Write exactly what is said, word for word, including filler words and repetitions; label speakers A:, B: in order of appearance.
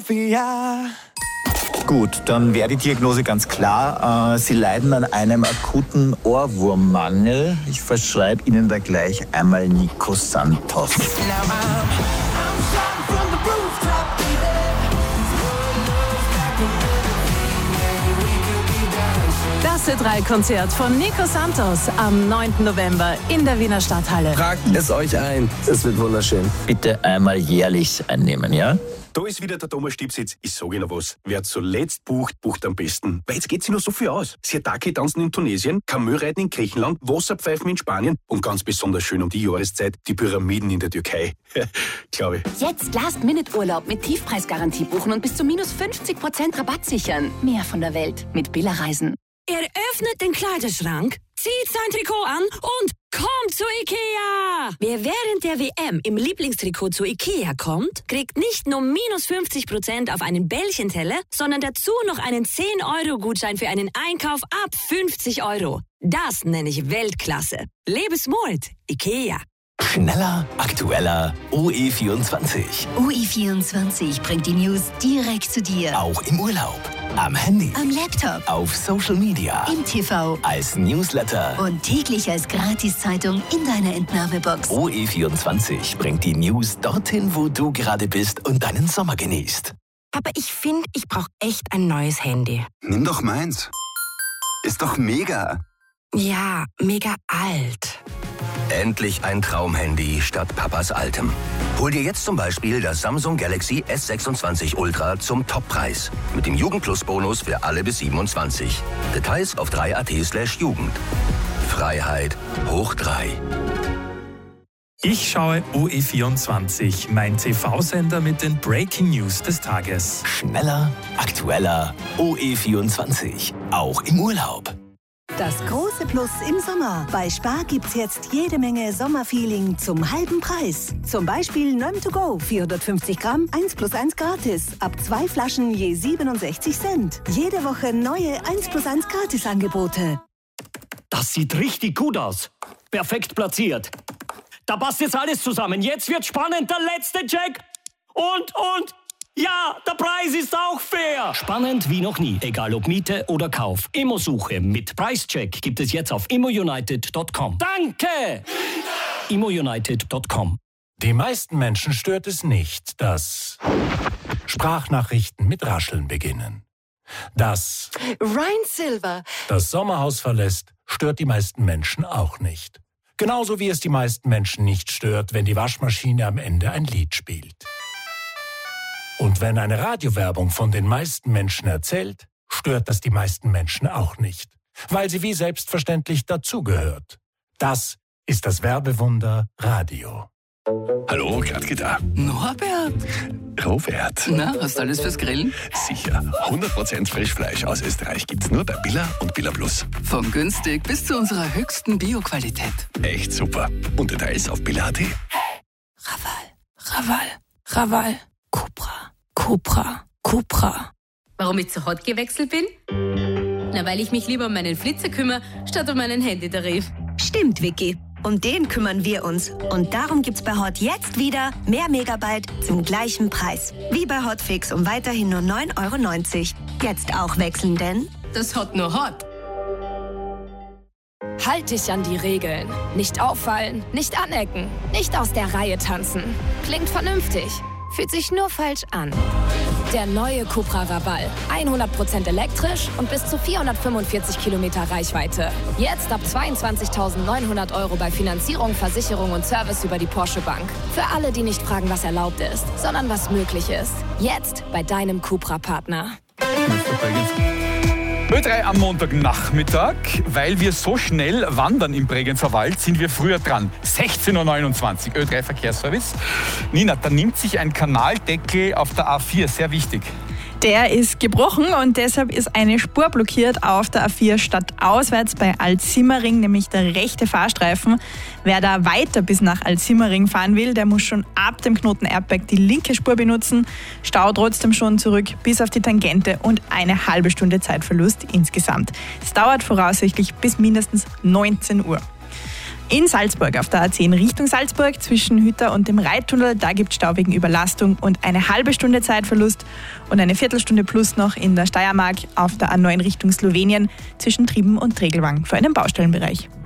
A: Ja.
B: Gut, dann wäre die Diagnose ganz klar. Sie leiden an einem akuten Ohrwurmmangel. Ich verschreibe Ihnen da gleich einmal Nico Santos.
C: Das C drei Konzert von Nico Santos am neunten November in der Wiener Stadthalle.
D: Tragt es euch ein, es wird wunderschön.
B: Bitte einmal jährlich einnehmen, ja?
E: Da ist wieder der Thomas Stipsitz. Ich sage Ihnen was. Wer zuletzt bucht, bucht am besten. Weil jetzt geht sich noch so viel aus. Siatake tanzen in Tunesien, Kamelreiten in Griechenland, Wasserpfeifen in Spanien und ganz besonders schön um die Jahreszeit die Pyramiden in der Türkei. Glaube ich.
F: Jetzt Last-Minute-Urlaub mit Tiefpreisgarantie buchen und bis zu minus fünfzig Prozent Rabatt sichern. Mehr von der Welt mit Billa Reisen.
G: Er öffnet den Kleiderschrank, zieht sein Trikot an und kommt zu Ikea! Wer während der W M im Lieblingstrikot zu Ikea kommt, kriegt nicht nur minus fünfzig Prozent auf einen Bällchenteller, sondern dazu noch einen zehn Euro Gutschein für einen Einkauf ab fünfzig Euro. Das nenne ich Weltklasse. Lebe smart, Ikea.
H: Schneller, aktueller, O E vierundzwanzig.
I: O E vierundzwanzig bringt die News direkt zu dir.
H: Auch im Urlaub, am Handy,
I: am Laptop,
H: auf Social Media,
I: im T V,
H: als Newsletter
I: und täglich als Gratiszeitung in deiner Entnahmebox.
H: O E vierundzwanzig bringt die News dorthin, wo du gerade bist und deinen Sommer genießt.
J: Aber ich finde, ich brauche echt ein neues Handy.
K: Nimm doch meins. Ist doch mega.
J: Ja, mega alt.
L: Endlich ein Traumhandy statt Papas altem. Hol dir jetzt zum Beispiel das Samsung Galaxy S sechsundzwanzig Ultra zum Toppreis. Mit dem Jugendplus-Bonus für alle bis siebenundzwanzig. Details auf drei punkt at slash Jugend. Freiheit hoch drei.
M: Ich schaue O E vierundzwanzig, mein T V-Sender mit den Breaking News des Tages.
H: Schneller, aktueller, O E vierundzwanzig, auch im Urlaub.
N: Das große Plus im Sommer. Bei Spar gibt's jetzt jede Menge Sommerfeeling zum halben Preis. Zum Beispiel Nöm to go, vierhundertfünfzig Gramm, eins plus eins gratis. Ab zwei Flaschen je siebenundsechzig Cent. Jede Woche neue eins plus eins Gratis-Angebote.
O: Das sieht richtig gut aus. Perfekt platziert. Da passt jetzt alles zusammen. Jetzt wird spannend. Der letzte Check. Und, und... Ja, der Preis ist auch fair. Spannend wie noch nie, egal ob Miete oder Kauf. Immosuche mit Preischeck gibt es jetzt auf immounited punkt com. Danke! immounited punkt com.
P: Die meisten Menschen stört es nicht, dass Sprachnachrichten mit Rascheln beginnen. Dass
Q: Ryan Silver
P: das Sommerhaus verlässt, stört die meisten Menschen auch nicht. Genauso wie es die meisten Menschen nicht stört, wenn die Waschmaschine am Ende ein Lied spielt. Und wenn eine Radiowerbung von den meisten Menschen erzählt, stört das die meisten Menschen auch nicht, weil sie wie selbstverständlich dazugehört. Das ist das Werbewunder Radio.
R: Hallo, Gradke da.
S: Norbert.
R: Robert.
S: Na, hast du alles fürs Grillen?
R: Sicher. hundert Prozent Frischfleisch aus Österreich gibt's nur bei Billa und Billa Plus.
S: Von günstig bis zu unserer höchsten Bioqualität.
R: Echt super. Und Details auf billa punkt at.
G: Raval, Raval, Raval. Cupra, Cupra, Cupra.
F: Warum ich zu Hot gewechselt bin? Na, weil ich mich lieber um meinen Flitzer kümmere, statt um meinen Handytarif.
N: Stimmt, Vicky. Um den kümmern wir uns. Und darum gibt's bei Hot jetzt wieder mehr Megabyte zum gleichen Preis. Wie bei Hotfix um weiterhin nur neun Euro neunzig. Jetzt auch wechseln, denn
F: das Hot nur Hot.
C: Halt dich an die Regeln. Nicht auffallen, nicht anecken, nicht aus der Reihe tanzen. Klingt vernünftig. Fühlt sich nur falsch an. Der neue Cupra Raval. hundert Prozent elektrisch und bis zu vierhundertfünfundvierzig Kilometer Reichweite. Jetzt ab zweiundzwanzigtausendneunhundert Euro bei Finanzierung, Versicherung und Service über die Porsche Bank. Für alle, die nicht fragen, was erlaubt ist, sondern was möglich ist. Jetzt bei deinem Cupra-Partner.
T: Ö drei am Montagnachmittag, weil wir so schnell wandern im Bregenzer Wald, sind wir früher dran. sechzehn Uhr neunundzwanzig, Ö drei Verkehrsservice. Nina, da nimmt sich ein Kanaldeckel auf der A vier, sehr wichtig.
U: Der ist gebrochen und deshalb ist eine Spur blockiert auf der A vier stadtauswärts bei Altsimmering, nämlich der rechte Fahrstreifen. Wer da weiter bis nach Altsimmering fahren will, der muss schon ab dem Knoten Erdberg die linke Spur benutzen. Stau trotzdem schon zurück bis auf die Tangente und eine halbe Stunde Zeitverlust insgesamt. Es dauert voraussichtlich bis mindestens neunzehn Uhr. In Salzburg auf der A zehn Richtung Salzburg zwischen Hütter und dem Reittunnel, da gibt es Stau wegen Überlastung und eine halbe Stunde Zeitverlust und eine Viertelstunde plus noch in der Steiermark auf der A neun Richtung Slowenien zwischen Trieben und Tregelwang für einen Baustellenbereich.